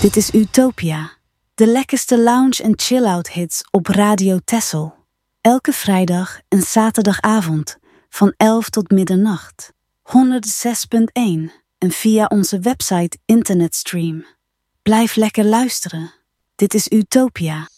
Dit is Utopia, de lekkerste lounge- en chill-out hits op Radio Texel. Elke vrijdag en zaterdagavond van 11 tot middernacht. 106.1 en via onze website internetstream. Blijf lekker luisteren. Dit is Utopia.